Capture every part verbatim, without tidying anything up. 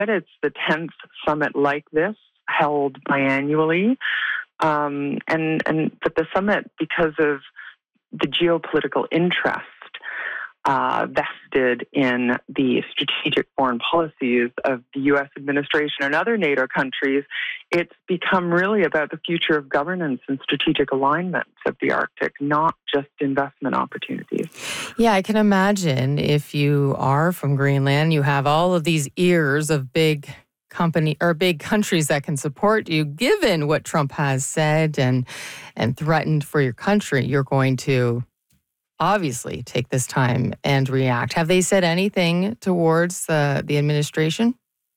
It's the tenth summit like this held biannually. Um, and, and but the summit, because of the geopolitical interest uh, vested in the strategic foreign policies of the U S administration and other NATO countries, it's become really about the future of governance and strategic alignment of the Arctic, not just investment opportunities. Yeah, I can imagine if you are from Greenland, you have all of these ears of big company or big countries that can support you, given what Trump has said and and threatened for your country. You're going to obviously take this time and react. Have they said anything towards the, the administration?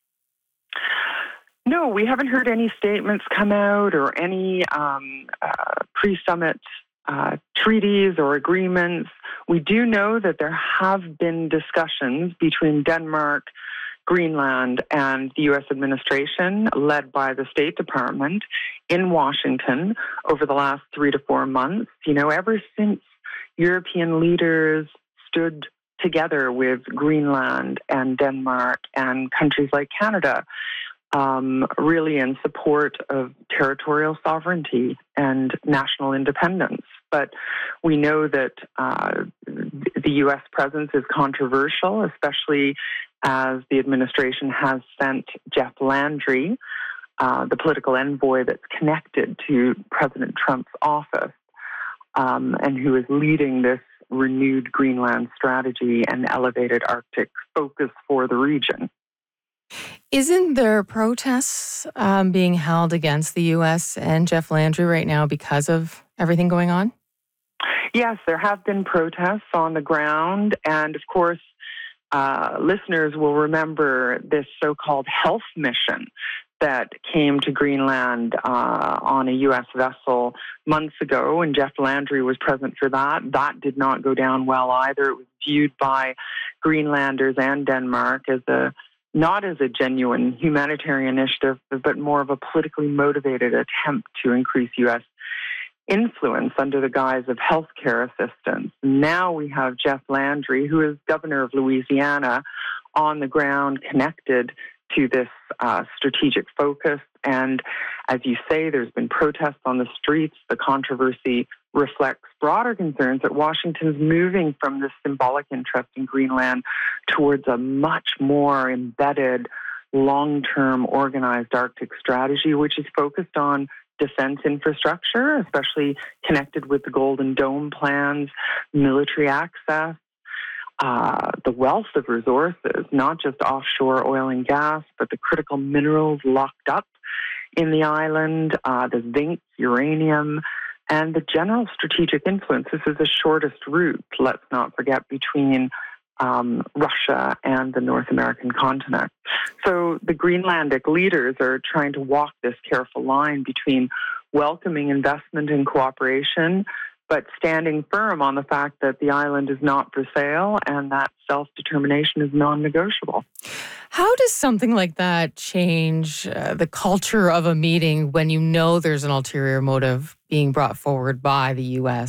No, we haven't heard any statements come out or any um, uh, pre-summit uh, treaties or agreements. We do know that there have been discussions between Denmark, Greenland, and the U S administration, led by the State Department in Washington over the last three to four months. You know, ever since European leaders stood together with Greenland and Denmark and countries like Canada, um, really in support of territorial sovereignty and national independence. But we know that uh, the U S presence is controversial, especially as the administration has sent Jeff Landry, uh, the political envoy that's connected to President Trump's office, um, and who is leading this renewed Greenland strategy and elevated Arctic focus for the region. Isn't there protests um, being held against the U S and Jeff Landry right now because of everything going on? Yes, there have been protests on the ground, and of course, Uh, listeners will remember this so-called health mission that came to Greenland uh, on a U S vessel months ago, and Jeff Landry was present for that. That did not go down well either. It was viewed by Greenlanders and Denmark as a not as a genuine humanitarian initiative, but more of a politically motivated attempt to increase U S influence under the guise of healthcare assistance. Now we have Jeff Landry, who is governor of Louisiana, on the ground connected to this uh, strategic focus. And as you say, there's been protests on the streets. The controversy reflects broader concerns that Washington's moving from this symbolic interest in Greenland towards a much more embedded, long-term organized Arctic strategy, which is focused on defense infrastructure, especially connected with the Golden Dome plans, military access, uh, the wealth of resources, not just offshore oil and gas, but the critical minerals locked up in the island, uh, the zinc, uranium, and the general strategic influence. This is the shortest route, let's not forget, between Um, Russia and the North American continent. So the Greenlandic leaders are trying to walk this careful line between welcoming investment and cooperation, but standing firm on the fact that the island is not for sale and that self-determination is non-negotiable. How does something like that change uh, the culture of a meeting when you know there's an ulterior motive being brought forward by the U S?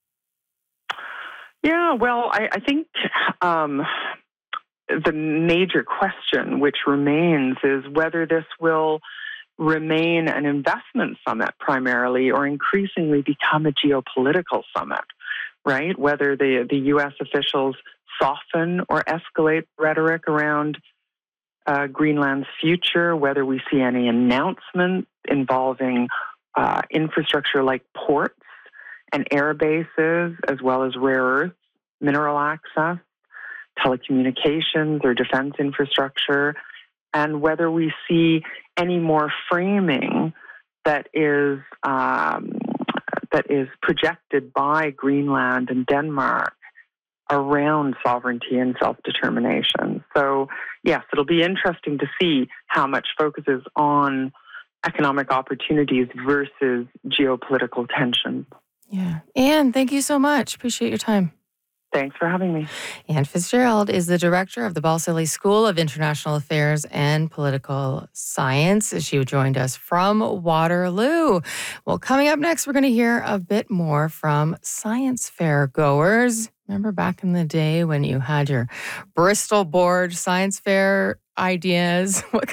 Yeah, well, I, I think um, the major question which remains is whether this will remain an investment summit primarily or increasingly become a geopolitical summit, right? Whether the, the U S officials soften or escalate rhetoric around uh, Greenland's future, whether we see any announcement involving uh, infrastructure like ports and air bases, as well as rare earths, mineral access, telecommunications or defense infrastructure, and whether we see any more framing that is um, that is projected by Greenland and Denmark around sovereignty and self-determination. So, yes, it'll be interesting to see how much focus is on economic opportunities versus geopolitical tension. Yeah. Anne, thank you so much. Appreciate your time. Thanks for having me. Anne Fitzgerald is the director of the Balsillie School of International Affairs and Political Science. She joined us from Waterloo. Well, coming up next, we're going to hear a bit more from science fair goers. Remember back in the day when you had your Bristol board science fair ideas? What